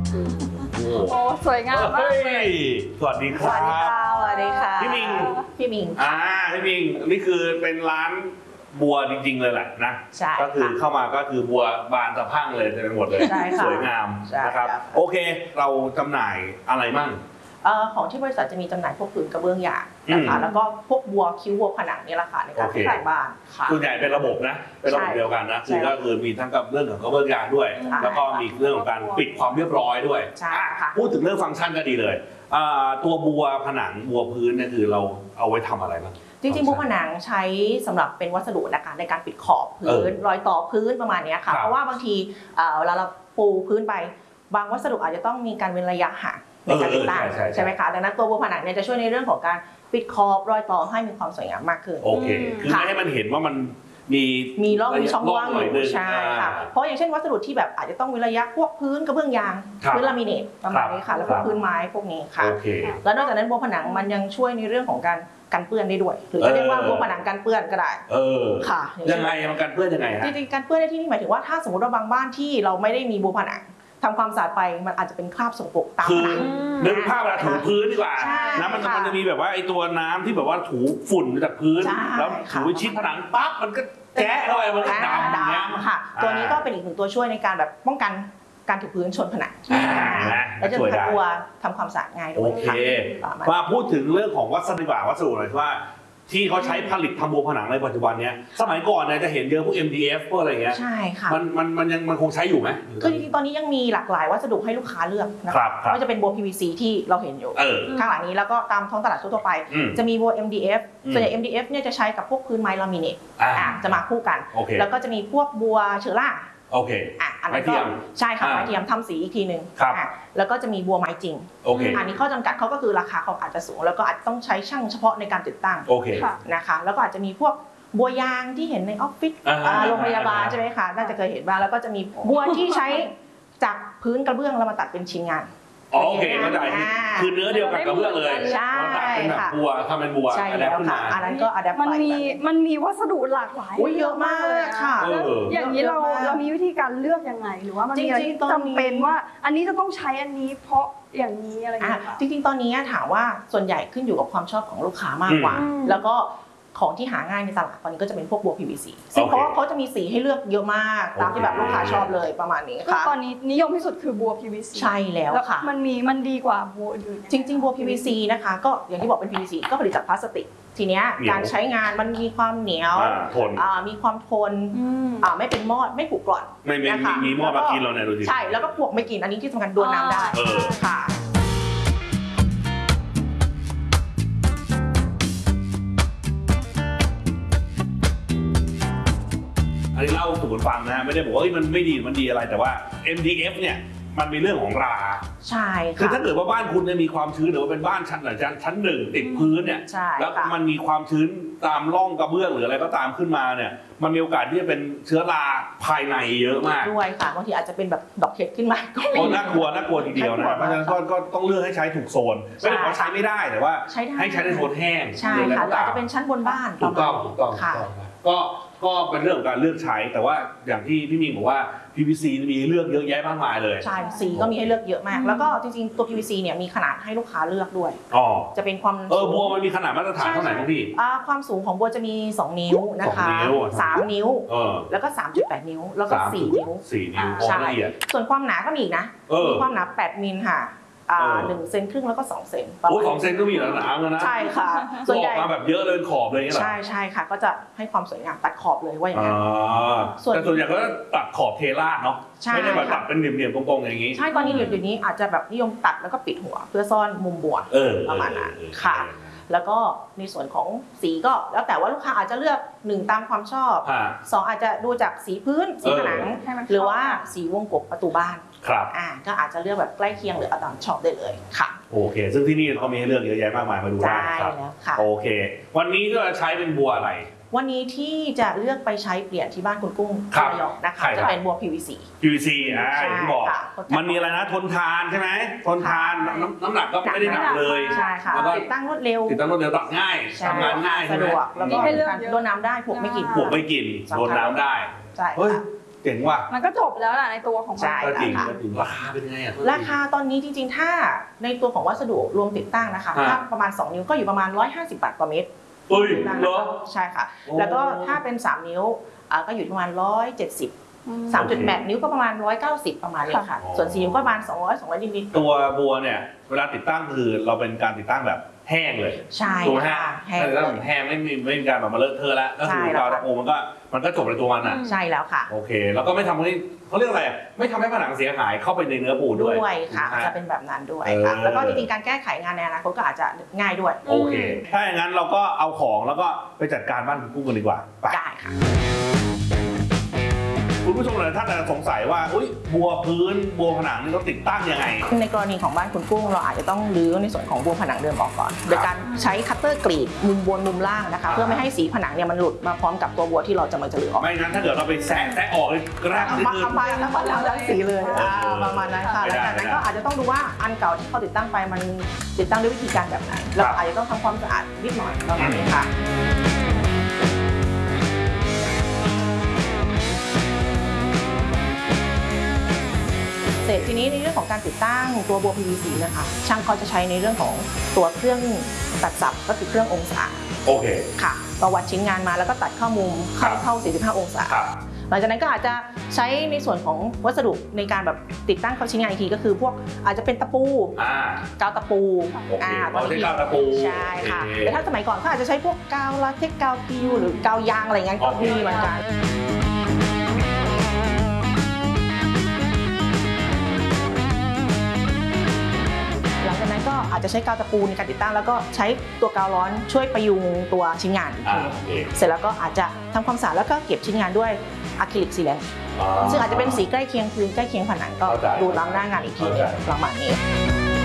โอ้สวยงามมากเลยสวัสดีครับสวัสดีค่ะพี่มิงพี่มิงนี่คือเป็นร้านบัวจริงๆเลยแหละนะก็คือเข้ามาก็คือบัวบานสะพั่งเลยเต็มไปหมดเลยสวยงามนะครับโอเคเราจำหน่ายอะไรบ้างของที่บริษัทจะมีจำหน่ายพวกผืนกระเบื้องยางนะคะแล้วก็พวกบัวคิ้วบัวผนังนี่แหละค่ะในการขายบ้านค่ะส่วนใหญ่เป็นระบบนะเป็นระบบเดียวกันนะคือก็คือมีทั้งกับเรื่องของกระเบื้องยางด้วยแล้วก็มีเรื่องของการปิดความเรียบร้อยด้วยพูดถึงเรื่องฟังก์ชันก็ดีเลยตัวบัวผนังบัวพื้นเนี่ยคือเราเอาไว้ทำอะไรบ้างจริงๆบัวผนังใช้สำหรับเป็นวัสดุในการปิดขอบพื้นรอยต่อพื้นประมาณนี้ค่ะเพราะว่าบางทีเวลาเราปูพื้นไปบางวัสดุอาจจะต้องมีการเว้นระยะห่างในการติดตั้งใช่ไหมคะดังนั้นตัวบัวผนังเนี่ยจะช่วยในเรื่องของการปิดขอบรอยต่อให้มีความสวยงามมากขึ้นโอเคคือไม่ให้มันเห็นว่ามันมีร่องมีช่องว่างอยู่ใช่ค่ะเพราะอย่างเช่นวัสดุที่แบบอาจจะต้องเว้นระยะพวกพื้นกระเบื้องยางพื้นลามิเนตประมาณนี้ค่ะแล้วก็พื้นไม้พวกนี้ค่ะแล้วนอกจากนั้นบัวผนังมันยังช่วยในเรื่องของการกันเปื้อนได้ด้วยหรือจะเรียกว่าบัวผนังกันเปื้อนก็ได้ค่ะยังไงมันกันเปื้อนยังไงฮะจริงๆกันเปื้อนในที่นี้หมายถึงว่าถ้าสมมติว่าบางบ้านที่เราไม่ได้มีบัวผนังทำความสะอาดไปมันอาจจะเป็นคราบสกปรกตามผนังนึกภาพเวลาถูพื้นดีกว่านะมันจะมีแบบว่าไอ้ตัวน้ำที่แบบว่าถูฝุ่นจากพื้นแล้วถูชิดผนังปั๊บมันก็แจ๊ะเข้าไปมันก็ดำค่ะตัวนี้ก็เป็นอีกหนึ่งตัวช่วยในการแบบป้องกันการถูพื้นชนผนังและจะทำตัวทำความสะอาดง่ายด้วยค่ะมาพูดถึงเรื่องของวัสดุหน่อยว่าที่เขาใช้ผลิตทำบัวผนังในปัจจุบันเนี้ยสมัยก่อนเนี่ยจะเห็นเยอะพวก MDF พวกอะไรเงี้ยใช่ค่ะมันคงใช้อยู่ไหมคือจริงๆตอนนี้ยังมีหลากหลายวัสดุให้ลูกค้าเลือกนะครับไม่ว่าจะเป็นบัว PVC ที่เราเห็นอยู่ข้างหลังนี้แล้วก็ตามท้องตลาดทั่วไปจะมีบัว MDF ส่วนใหญ่ MDF เนี่ยจะใช้กับพวกพื้นไม้ลามิเนตจะมาคู่กันแล้วก็จะมีพวกบัวเชื้อราโอเคอันนั้นก็ใช่ค่ะไม้เทียมทำสีอีกทีหนึ่งแล้วก็จะมีบัวไม้จริงอันนี้ข้อจำกัดเขาก็คือราคาเขาอาจจะสูงแล้วก็อาจจะต้องใช้ช่างเฉพาะในการติดตั้งนะคะแล้วก็อาจจะมีพวกบัวยางที่เห็นในออฟฟิศโรงพยาบาลใช่ไหมคะน่าจะเคยเห็นบ้างแล้วก็จะมีบัวที่ใช้จากพื้นกระเบื้องแล้วมาตัดเป็นชิ้นงานโอเคเข้าใจคือเนื้อเดียวกับกระเบื้องเลยใช่ค่ะบัวทำเป็นบัวอะแดปขึ้นมาอันนั้นก็อะแดปมันมีวัสดุหลากหลายเยอะมากค่ะอย่างนี้เรามีวิธีการเลือกยังไงหรือว่ามันมีอะไรจำเป็นว่าอันนี้จะต้องใช้อันนี้เพราะอย่างนี้อะไรอย่างเงี้ยจริงๆตอนนี้ถามว่าส่วนใหญ่ขึ้นอยู่กับความชอบของลูกค้ามากกว่าแล้วก็ของที่หาง่ายในตลาดตอนนี้ก็จะเป็นพวกบัว PVC ซึ่งเพราะว่าเขาจะมีสีให้เลือกเยอะมากตามที่แบบลูกค้าชอบเลยประมาณนี้ค่ะตอนนี้นิยมที่สุดคือบัว PVC ใช่แล้วค่ะมันดีกว่าบัวอื่นจริงๆบัว PVC นะคะก็อย่างที่บอกเป็น PVC ก็ผลิตจากพลาสติกทีเนี้ยการใช้งานมันมีความเหนียวมีความทนไม่เป็นมอดไม่ผุกร่อนไม่มีมอดมากินเราเนี่ยดูสิใช่แล้วก็ปลวกไม่กินอันนี้ที่สำคัญโดนน้ำได้ค่ะอันนี้เล่าสู่กันฟังนะไม่ได้บอกว่ามันไม่ดีมันดีอะไรแต่ว่า MDF เนี่ยมันมีเรื่องของราใช่ค่ะคือถ้าเกิดว่าบ้านคุณเนี่ยมีความชื้นหรือว่าเป็นบ้านชั้นหนึ่งติดพื้นเนี่ยแล้วมันมีความชื้นตามร่องกระเบื้องหรืออะไรก็ตามขึ้นมาเนี่ยมันมีโอกาสที่จะเป็นเชื้อราภายในเยอะมากด้วยค่ะบางทีอาจจะเป็นแบบดอกเห็ดขึ้นมาก็น่ากลัวทีเดียวนะเพราะฉะนั้นก็ต้องเลือกให้ใช้ถูกโซนไม่ได้ว่าใช้ไม่ได้แต่ว่าให้ใช้ในโซนแห้งใช่ค่ะอาจจะเป็นชั้นบนบ้านถูกต้องค่ะก็เป็นเรื่องของการเลือกใช้แต่ว่าอย่างที่พี่มิงบอกว่า PVC มีเลือกเยอะแยะมากมายเลยใช่สีก็มีให้เลือกเยอะมากแล้วก็จริงๆตัว PVC เนี่ยมีขนาดให้ลูกค้าเลือกด้วยจะเป็นความบัวมันมีขนาดมาตรฐานเท่าไหร่ครับพี่ความสูงของบัวจะมี2นิ้วนะคะ3นิ้วแล้วก็3.8นิ้วแล้วก็4นิ้วใช่ส่วนความหนาก็มีอีกนะมีความหนา8มิลค่ะ1 เซนครึ่งแล้วก็2 เซน 2 เซนก็มีหนาๆนะใช่ค่ะส่วนใหญ่มาแบบเยอะเลยขอบเลยใช่ค่ะก็จะให้ความสวยงามตัดขอบเลยว่าอย่างนั้นแต่ส่วนใหญ่ก็ตัดขอบเทราดเนาะไม่ได้แบบตัดเป็นเหลี่ยมๆตรงๆอย่างนี้ใช่ตอนนี้เดี๋ยวนี้อาจจะแบบนิยมตัดแล้วก็ปิดหัวเพื่อซ่อนมุมบัวประมาณนั้นค่ะแล้วก็ในส่วนของสีก็แล้วแต่ว่าลูกค้าอาจจะเลือก1ตามความชอบ2อาจจะดูจากสีพื้นสีผนังหรือว่าสีวงกบประตูบ้านก็อาจจะเลือกแบบใกล้เคียงหรือเอาตามชอบได้เลยค่ะโอเคซึ่งที่นี่เขามีเลือกเยอะแยะมากมายมาดูได้ครับโอเควันนี้ก็ใช้เป็นบัวอะไรวันนี้ที่จะเลือกไปใช้เปลี่ยนที่บ้านคุณกุ้งระยองนะคะจะเป็นบัว PVC อย่างที่บอกมันมีอะไรนะทนทานใช่ไหมทนทานน้ำหนักก็ไม่ได้หนักเลยใช่ค่ะติดตั้งรวดเร็วตัดง่ายทำงานง่ายสะดวกแล้วก็โดนน้ำได้ผุไม่กินโดนน้ำได้ใช่เจ๋งว่ะมันก็จบแล้วแหละในตัวของมันใช่ก็จริงก็จริงราคาเป็นไงอ่ะราคาตอนนี้จริงๆถ้าในตัวของวัสดุรวมติดตั้งนะคะถ้าประมาณ2 นิ้วก็อยู่ประมาณ150 บาทต่อเมตรเฮ้ยเหรอใช่ค่ะแล้วก็ถ้าเป็น3 นิ้วก็อยู่ประมาณ170 3.8 นิ้วก็ประมาณ190ประมาณนี้ค่ะส่วน4 นิ้วก็ประมาณ200นิดๆตัวบัวเนี่ยเวลาติดตั้งคือเราเป็นการติดตั้งแบบแห้งเลยใช่ถูกไหมฮะค่ะแห้งแต่ถ้าแบบแห้งไม่มีการแบบมาเลอะเทอะแล้วก็คือกาวตะปูมันก็จบในตัวมันอ่ะใช่แล้วค่ะโอเคแล้วก็ไม่ทำให้เขาเรียกอะไรไม่ทำให้ผนังเสียหายเข้าไปในเนื้อปูด้วยค่ะจะเป็นแบบนั้นด้วยค่ะแล้วก็จริงๆการแก้ไขงานในอนาคตก็อาจจะง่ายด้วยโอเคถ้าอย่างนั้นเราก็เอาของแล้วก็ไปจัดการบ้านคุณกุ้งกันดีกว่าได้ค่ะคุณผู้ชมหลายท่านอาจจะสงสัยว่าบัวพื้นบัวผนังนี่ต้องติดตั้งยังไงในกรณีของบ้านคุณกุ้งเราอาจจะต้องรื้อในส่วนของบัวผนังเดิมออกก่อนโดยการใช้คัตเตอร์กรีดมุมบนมุมล่างนะคะเพื่อไม่ให้สีผนังเนี่ยมันหลุดมาพร้อมกับตัวบัวที่เราจะรื้อออกไม่งั้นถ้าเกิดเราไปแซะออกเลยกระด้างนี่คือเอาไปแล้วก็ล้างสีเลยประมาณนั้นค่ะหลังจากนั้นก็อาจจะต้องดูว่าอันเก่าที่เขาติดตั้งไปมันติดตั้งด้วยวิธีการแบบไหนแล้วอาจจะต้องทำความสะอาดนิดหน่อยประมาณนี้ค่ะเสร็จทีนี้ในเรื่องของการติดตั้งตัวบัว PVC นะคะช่างก็จะใช้ในเรื่องของตัวเครื่องตัดสับก็คือเครื่ององศาโอเคค่ะเราวัดชิ้นงานมาแล้วก็ตัดเข้ามุมเข้า45 องศาหลังจากนั้นก็อาจจะใช้ในส่วนของวัสดุในการแบบติดตั้งเข้าชิ้นงานอีกทีก็คือพวกอาจจะเป็นตะปูกาวตะปูเราใช้กาวตะปูใช่ค่ะแต่ถ้าสมัยก่อนเขาอาจจะใช้พวกกาวลาเท็กซ์กาวพิวหรือกาวยางอะไรเงี้ยก็มีเหมือนกันหลังจากนั้นก็อาจจะใช้กาวตะปูในการติดตั้งแล้วก็ใช้ตัวกาวร้อนช่วยประยุงตัวชิ้นงานอีกทีเสร็จแล้วก็อาจจะทำความสะอาดแล้วก็เก็บชิ้นงานด้วยอะคริลิกซีแลนซ์ซึ่งอาจจะเป็นสีใกล้เคียงพื้นใกล้เคียงผนังก็ดูตามหน้างานอีกทีประมาณนี้